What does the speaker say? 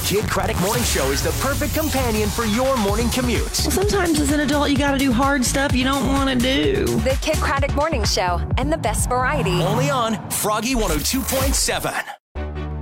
Kid Craddock Morning Show is the perfect companion for your morning commute. Well, sometimes as an adult, you got to do hard stuff you don't want to do. The Kid Craddock Morning Show and the best variety. Only on Froggy 102.7.